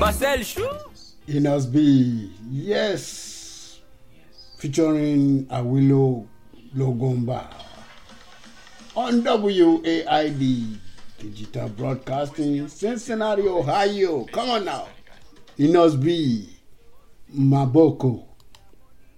Marcel Chou. Enos B, yes, featuring Awilo Logomba on WAID Digital Broadcasting, Cincinnati, Ohio. Come on now. Enos B, Maboko.